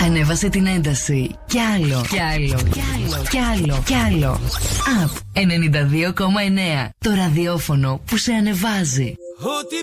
Ανέβασε την ένταση. Κι άλλο. Κι άλλο. Κι άλλο. Κι άλλο. Κι άλλο. Up 92,9. Το ραδιόφωνο που σε ανεβάζει. Ό,τι